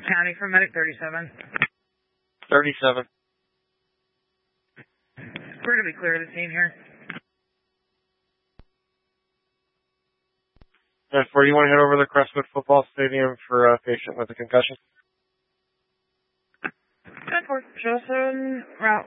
County from Medic 37. 37. We're going to be clear of the scene here. 10-4, you want to head over to the Crestwood Football Stadium for a patient with a concussion? 10-4, show us route